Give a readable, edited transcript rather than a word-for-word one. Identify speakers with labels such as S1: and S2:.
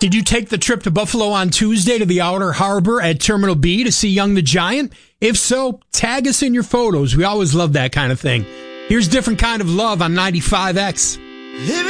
S1: Did you take the trip to Buffalo on Tuesday to the Outer Harbor at Terminal B to see Young the Giant? If so, tag us in your photos. We always love that kind of thing. Here's Different Kind of Love on 95X.